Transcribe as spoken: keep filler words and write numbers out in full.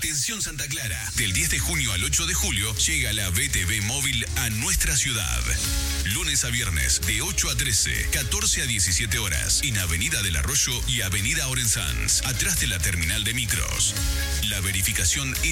Atención Santa Clara, del diez de junio al ocho de julio llega la B T V móvil a nuestra ciudad. Lunes a viernes de ocho a trece, catorce a diecisiete horas en Avenida del Arroyo y Avenida Orensanz, atrás de la terminal de micros. La verificación es